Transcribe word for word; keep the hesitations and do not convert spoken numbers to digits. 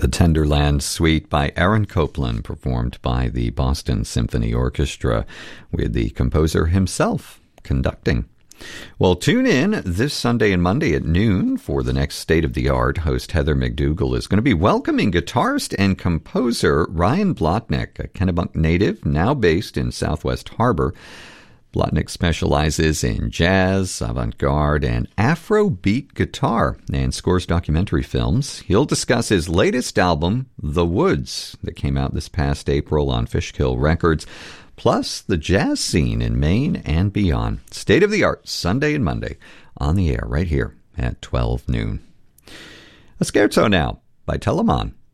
The Tenderland Suite by Aaron Copland, performed by the Boston Symphony Orchestra, with the composer himself conducting. Well, tune in this Sunday and Monday at noon for the next State of the Art. Host Heather McDougall is going to be welcoming guitarist and composer Ryan Blotnick, a Kennebunk native now based in Southwest Harbor. Blotnick specializes in jazz, avant-garde, and Afrobeat guitar and scores documentary films. He'll discuss his latest album, The Woods, that came out this past April on Fishkill Records, plus the jazz scene in Maine and beyond. State of the Art, Sunday and Monday, on the air right here at twelve noon. A Scherzo now by Telemann.